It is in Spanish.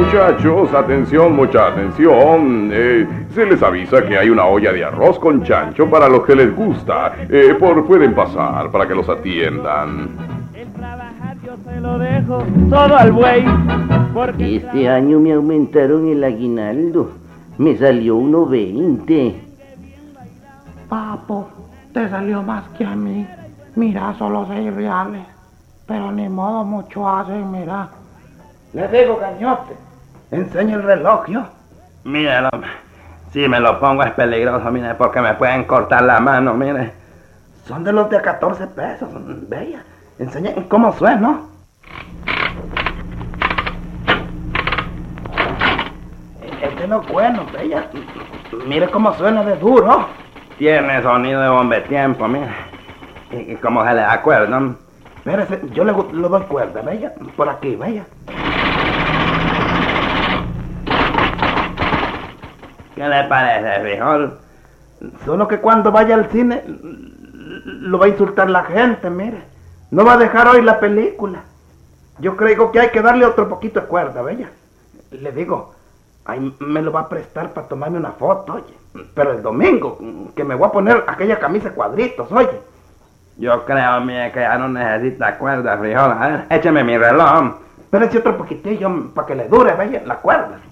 Muchachos, atención, mucha atención. Se les avisa que hay una olla de arroz con chancho para los que les gusta. Pueden pasar para que los atiendan. El trabajar yo se lo dejo todo al buey. Este año me aumentaron el aguinaldo. Me salió 1.20. Papo, te salió más que a mí. Mira, solo 6 reales. Pero ni modo, mucho hacen, mira. Le digo, Cañote, enseña el reloj, ¿yo? Míralo, si me lo pongo es peligroso, mire, porque me pueden cortar la mano, mire. Son de los de 14 pesos, bella. Enseña cómo suena. Este no es bueno, bella. Mire cómo suena de duro. Tiene sonido de bombetiempo, mire. Y como se le da cuerda. Espérese, yo le doy cuerda, bella. Por aquí, bella. ¿Qué le parece, frijol? Solo que cuando vaya al cine lo va a insultar la gente, mire. No va a dejar hoy la película. Yo creo que hay que darle otro poquito de cuerda, bella. Le digo, ahí me lo va a prestar para tomarme una foto, oye. Pero el domingo, que me voy a poner aquella camisa de cuadritos, oye. Yo creo, mire, que ya no necesita cuerda, frijol. A ver, écheme mi reloj. Espérese otro poquitillo para que le dure, bella, la cuerda.